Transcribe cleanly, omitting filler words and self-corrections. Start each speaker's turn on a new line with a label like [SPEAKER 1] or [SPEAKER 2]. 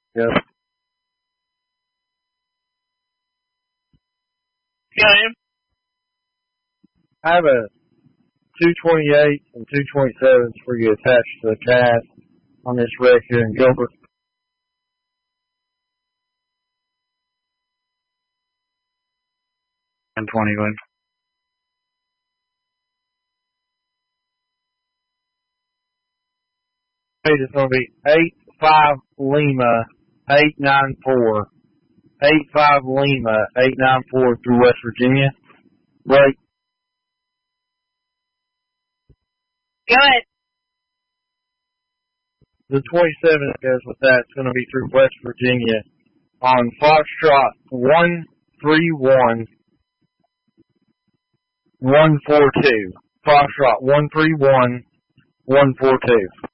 [SPEAKER 1] Yep.
[SPEAKER 2] Got him.
[SPEAKER 1] I have a 228 and 227s for you attached to the cast on this wreck here in Gilbert.
[SPEAKER 3] And 20 Glenn.
[SPEAKER 1] It's going to be 85 Lima 894. 85 Lima 894 through West Virginia. Right.
[SPEAKER 2] Good.
[SPEAKER 1] The 27 that goes with that is going to be through West Virginia on Foxtrot 131 142. Foxtrot 131 142.